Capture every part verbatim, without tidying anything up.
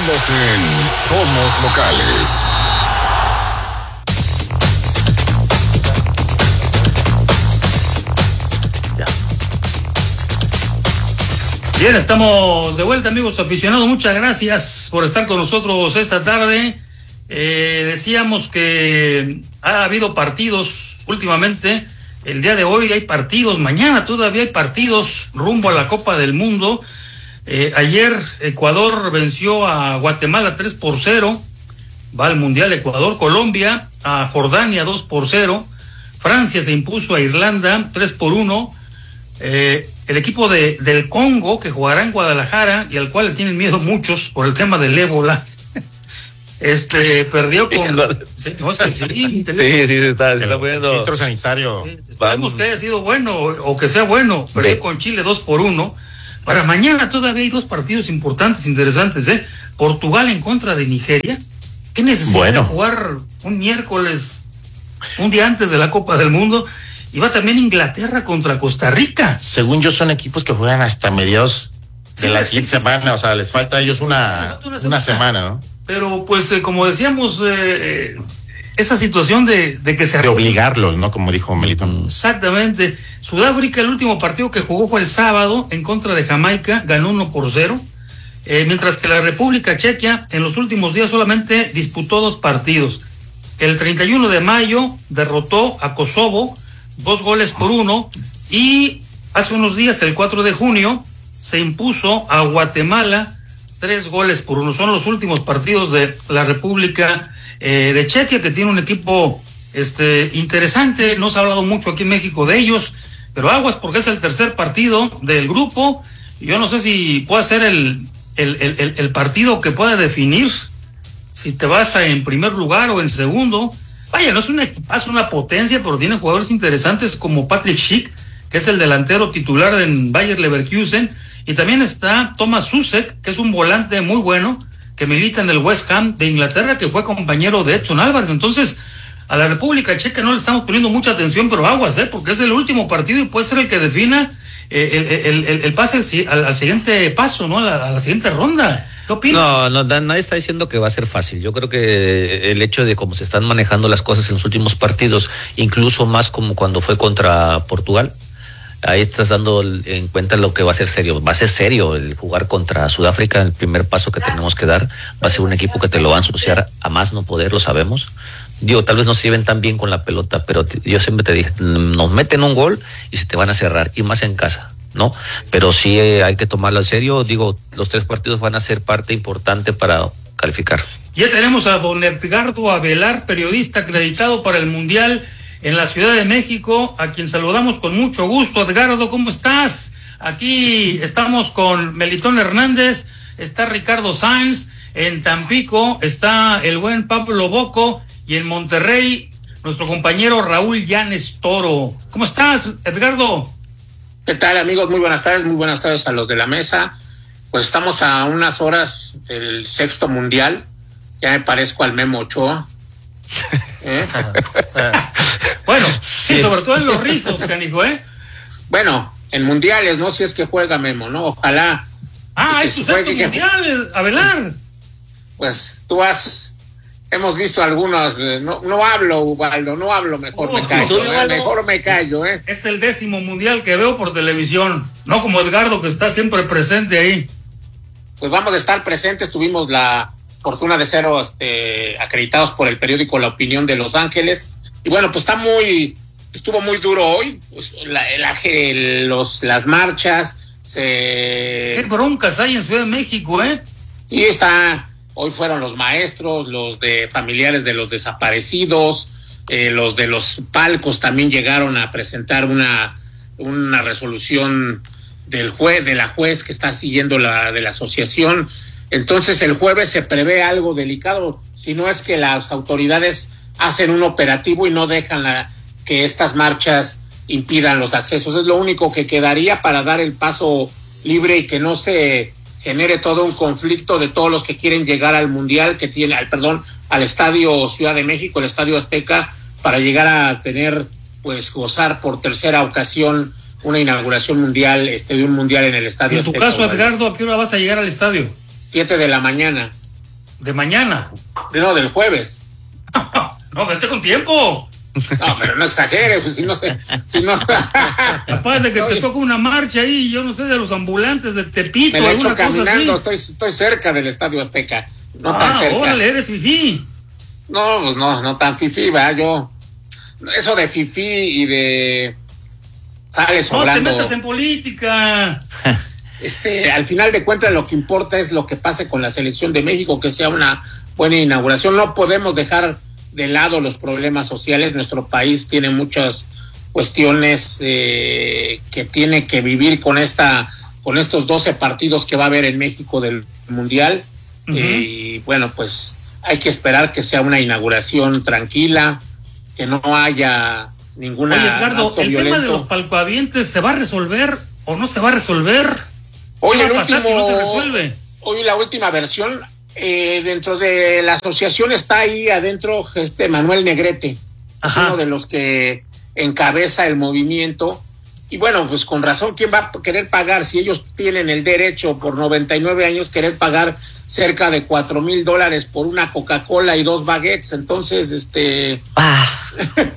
Estamos en Somos Locales. Bien, estamos de vuelta, amigos aficionados. Muchas gracias por estar con nosotros esta tarde. Eh, decíamos que ha habido partidos últimamente. El día de hoy hay partidos, mañana todavía hay partidos rumbo a la Copa del Mundo. Eh, ayer Ecuador venció a Guatemala tres por cero. Va al Mundial Ecuador. Colombia a Jordania dos por cero. Francia se impuso a Irlanda tres por uno. Eh, el equipo de del Congo, que jugará en Guadalajara y al cual le tienen miedo muchos por el tema del ébola, este perdió con sí, no, es que sí, sí, sí, se está, se está poniendo centro sanitario. Sí, esperemos que haya sido bueno o, o que sea bueno. Perdió sí. con Chile dos por uno. Para mañana todavía hay dos partidos importantes, interesantes, ¿eh? Portugal en contra de Nigeria. ¿Qué necesita bueno. jugar un miércoles, un día antes de la Copa del Mundo? Y va también Inglaterra contra Costa Rica. Según yo, son equipos que juegan hasta mediados de sí, la siguiente sí, semana. O sea, les falta a ellos una, una, semana. una semana, ¿no? Pero, pues, eh, como decíamos, eh, esa situación de, de que se... De obligarlos, ¿no? Como dijo Melitón. Exactamente. Sudáfrica, el último partido que jugó fue el sábado en contra de Jamaica, ganó uno por cero. Eh, mientras que la República Checa, en los últimos días solamente disputó dos partidos. El treinta y uno de mayo derrotó a Kosovo, dos goles por uno, y hace unos días, el cuatro de junio, se impuso a Guatemala tres goles por uno. Son los últimos partidos de la República eh, de Chequia, que tiene un equipo este interesante. No se ha hablado mucho aquí en México de ellos, pero aguas porque es el tercer partido del grupo. Y yo no sé si puede ser el, el, el, el partido que pueda definir si te vas a en primer lugar o en segundo. Vaya, no es un equipazo, una potencia, pero tiene jugadores interesantes como Patrick Schick, que es el delantero titular en Bayer Leverkusen, y también está Thomas Susek, que es un volante muy bueno, que milita en el West Ham de Inglaterra, que fue compañero de Edson Álvarez. Entonces, a la República Checa no le estamos poniendo mucha atención, pero aguas, ¿eh? Porque es el último partido y puede ser el que defina eh, el, el, el, el pase al, al siguiente paso, ¿no? A la, a la siguiente ronda. ¿Qué opinas? No, no, nadie está diciendo que va a ser fácil. Yo creo que el hecho de cómo se están manejando las cosas en los últimos partidos, incluso más como cuando fue contra Portugal, ahí estás dando en cuenta lo que va a ser serio. Va a ser serio el jugar contra Sudáfrica. El primer paso que tenemos que dar va a ser un equipo que te lo va a ensuciar a más no poder, lo sabemos. Digo, tal vez no se lleven tan bien con la pelota, pero yo siempre te dije, nos meten un gol y se te van a cerrar, y más en casa, ¿no? Pero sí eh, hay que tomarlo en serio. Digo, los tres partidos van a ser parte importante para calificar. Ya tenemos a don Edgardo Avelar, periodista acreditado para el Mundial en la Ciudad de México, a quien saludamos con mucho gusto. Edgardo, ¿cómo estás? Aquí estamos con Melitón Hernández, está Ricardo Sáenz, en Tampico está el buen Pablo Boco, y en Monterrey nuestro compañero Raúl Llanes Toro. ¿Cómo estás, Edgardo? ¿Qué tal, amigos? Muy buenas tardes, muy buenas tardes a los de la mesa. Pues estamos a unas horas del sexto mundial. Ya me parezco al Memo Ochoa. ¿Eh? Bueno, sí, sí, sobre todo en los rizos, canijo, ¿eh? Bueno, en mundiales, no si es que juega Memo, ¿no? Ojalá. Ah, es tu sexto mundial, Avelar. Pues tú has... Hemos visto algunos, no, no hablo, Ubaldo, no hablo, mejor oh, me callo, eh, mejor me callo, ¿eh? Es el décimo mundial que veo por televisión, no como Edgardo, que está siempre presente ahí. Pues vamos a estar presentes, tuvimos la fortuna de ser este, acreditados por el periódico La Opinión de Los Ángeles, y bueno, pues está muy, estuvo muy duro hoy, pues la, la, los, las marchas, se... Qué broncas hay en Ciudad de México, ¿eh? Sí, está... Hoy fueron los maestros, los de familiares de los desaparecidos, eh, los de los palcos también llegaron a presentar una, una resolución del juez, de la juez que está siguiendo la de la asociación. Entonces el jueves se prevé algo delicado, si no es que las autoridades hacen un operativo y no dejan la, que estas marchas impidan los accesos. Es lo único que quedaría para dar el paso libre y que no se genere todo un conflicto de todos los que quieren llegar al mundial, que tiene, al perdón, al Estadio Ciudad de México, el Estadio Azteca, para llegar a tener, pues, gozar por tercera ocasión una inauguración mundial, este, de un mundial en el Estadio Azteca. En tu Azteca, caso, ¿vale? Edgardo, ¿a qué hora vas a llegar al estadio? Siete de la mañana. De mañana. De, no, del jueves. No, vete con tiempo. No, pero no exageres, pues si no sé, si no. Capaz de que Oye, te toca una marcha ahí, yo no sé, de los ambulantes de Tepito. Me lo he hecho caminando, estoy, estoy cerca del Estadio Azteca. No ah, tan cerca. Órale, eres fifí. No, pues no, no tan fifí, va, yo. Eso de fifí y de. Sales sobrando. No te metas en política. Este, al final de cuentas, lo que importa es lo que pase con la selección de México, que sea una buena inauguración. No podemos dejar de lado los problemas sociales. Nuestro país tiene muchas cuestiones eh, que tiene que vivir con esta, con estos doce partidos que va a haber en México del Mundial. Uh-huh. eh, y bueno, pues hay que esperar que sea una inauguración tranquila, que no haya ninguna. Oye, Edgardo, ¿el violento. tema de los palcoavientes se va a resolver o no se va a resolver? Hoy el último, si no se resuelve? Hoy la última versión. Eh, dentro de la asociación está ahí adentro este Manuel Negrete, Ajá. es uno de los que encabeza el movimiento, y bueno, pues con razón, ¿quién va a querer pagar si ellos tienen el derecho por noventa y nueve años querer pagar cerca de cuatro mil dólares por una Coca-Cola y dos baguettes? Entonces, este... Ah.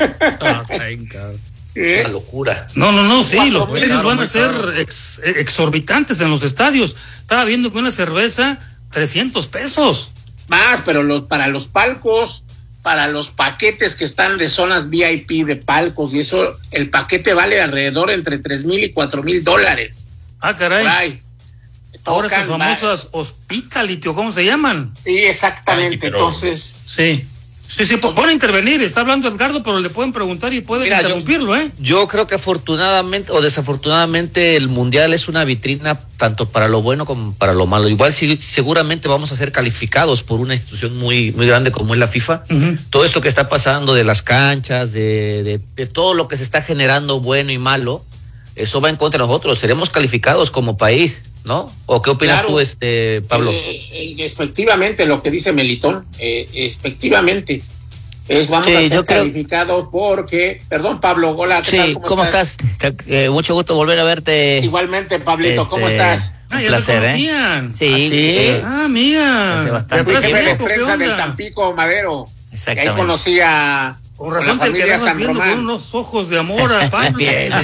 ¿Eh? Una locura. No, no, no, sí, los precios van a ser ex, exorbitantes en los estadios. Estaba viendo que una cerveza... trescientos pesos. Más, pero los, para los palcos, para los paquetes que están de zonas V I P de palcos y eso, el paquete vale alrededor entre tres mil y cuatro mil dólares. Ah, caray. Ahora esas famosas hospitality, ¿o cómo se llaman? Sí, exactamente. Ay, pero... Entonces. Sí. Sí, sí, pueden intervenir, está hablando Edgardo, pero le pueden preguntar y pueden Mira, interrumpirlo, ¿eh? Yo creo que afortunadamente o desafortunadamente el Mundial es una vitrina tanto para lo bueno como para lo malo. Igual sí, seguramente vamos a ser calificados por una institución muy muy grande como es la FIFA. Uh-huh. Todo esto que está pasando de las canchas, de, de, de todo lo que se está generando bueno y malo, eso va en contra de nosotros. Seremos calificados como país, ¿no? ¿O qué opinas claro. tú, este Pablo? Eh, eh, efectivamente, lo que dice Melitón, eh, efectivamente, es vamos sí, a ser calificados creo... porque, perdón Pablo, hola, ¿qué sí, tal? ¿Cómo, ¿cómo estás? estás? Eh, mucho gusto volver a verte. Igualmente, Pablito, este, ¿cómo estás? Ah, un ya placer, ¿eh? Sí, ah, sí. Eh, ah, mira. El jefe de prensa del Tampico Madero. Exactamente. Ahí conocía con razón que quedamos viendo con unos ojos de amor a Pablo.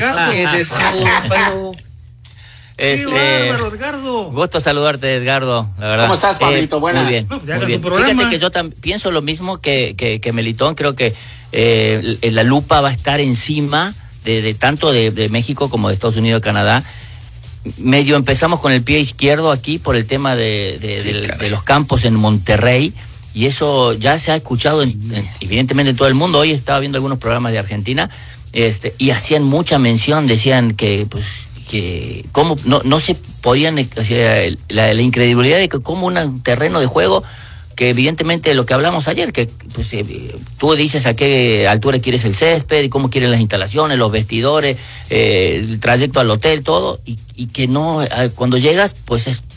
Ese es Pablo. Este, Qué bárbaro, Edgardo. Gusto saludarte, Edgardo, la verdad. ¿Cómo estás, Pablito? Eh, Buenas. Muy bien, no, pues muy bien. Fíjate que yo tam- pienso lo mismo que, que, que Melitón. Creo que eh, la lupa va a estar encima de, de tanto de, de México como de Estados Unidos y Canadá. Medio empezamos con el pie izquierdo aquí por el tema de, de, sí, de, de los campos en Monterrey. Y eso ya se ha escuchado en, en, evidentemente en todo el mundo. Hoy estaba viendo algunos programas de Argentina este, y hacían mucha mención, decían que pues que cómo no no se podían, o sea, la, la incredibilidad de que como un terreno de juego que evidentemente lo que hablamos ayer, que pues eh, tú dices a qué altura quieres el césped y cómo quieren las instalaciones, los vestidores, eh, el trayecto al hotel, todo, y, y que no, eh, cuando llegas, pues es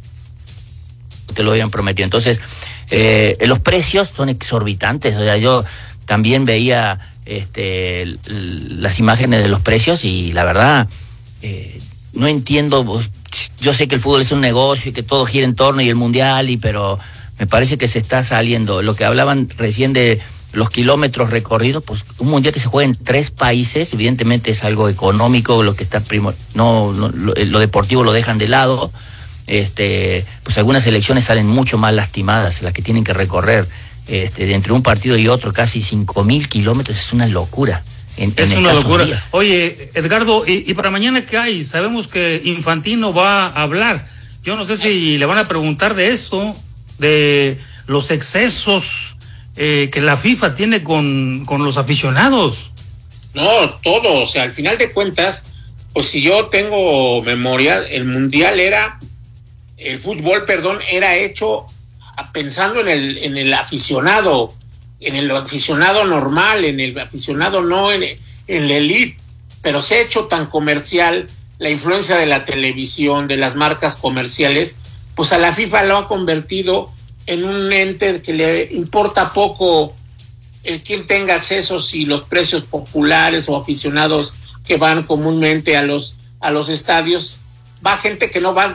te lo habían prometido. Entonces, eh, los precios son exorbitantes, o sea, yo también veía este las imágenes de los precios y la verdad eh, no entiendo. Yo sé que el fútbol es un negocio y que todo gira en torno y el mundial, y pero me parece que se está saliendo. Lo que hablaban recién de los kilómetros recorridos, pues un mundial que se juega en tres países, evidentemente es algo económico, lo que está primo, no, no lo, lo deportivo lo dejan de lado. Este, pues algunas selecciones salen mucho más lastimadas, las que tienen que recorrer este, de entre un partido y otro casi cinco mil kilómetros, es una locura. En, es en una locura. Días. Oye, Edgardo, ¿y, ¿y para mañana qué hay? Sabemos que Infantino va a hablar. Yo no sé si le van a preguntar de eso, de los excesos eh, que la FIFA tiene con, con los aficionados. No, todo, o sea, al final de cuentas, pues si yo tengo memoria, el mundial era, el fútbol, perdón, era hecho pensando en el, en el aficionado, en el aficionado normal, en el aficionado no en, en la elite, pero se ha hecho tan comercial la influencia de la televisión, de las marcas comerciales, pues a la FIFA lo ha convertido en un ente que le importa poco el quien tenga accesos y los precios populares o aficionados que van comúnmente a los a los estadios. Va gente que no va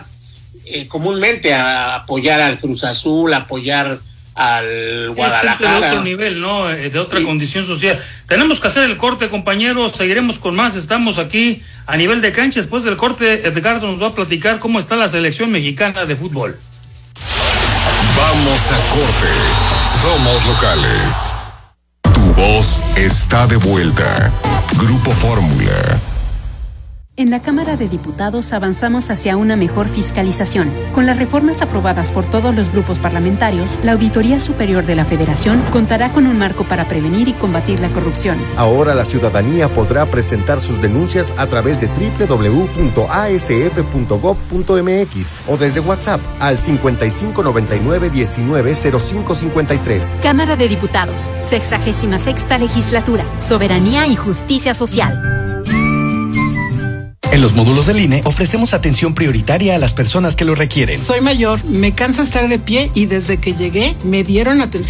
eh, comúnmente a apoyar al Cruz Azul, a apoyar al Guadalajara. Es gente de otro nivel, ¿no? De otra sí. condición social. Tenemos que hacer el corte, compañeros. Seguiremos con más. Estamos aquí a nivel de cancha. Después del corte, Edgardo nos va a platicar cómo está la selección mexicana de fútbol. Vamos a corte. Somos locales. Tu voz está de vuelta. Grupo Fórmula. En la Cámara de Diputados avanzamos hacia una mejor fiscalización. Con las reformas aprobadas por todos los grupos parlamentarios, la Auditoría Superior de la Federación contará con un marco para prevenir y combatir la corrupción. Ahora la ciudadanía podrá presentar sus denuncias a través de doble u doble u doble u punto a s f punto gob punto m x o desde WhatsApp al cincuenta y cinco noventa y nueve diecinueve cero cinco cincuenta y tres. Cámara de Diputados, sexagésima sexta legislatura, soberanía y justicia social. En los módulos del I N E ofrecemos atención prioritaria a las personas que lo requieren. Soy mayor, me cansa estar de pie y desde que llegué me dieron atención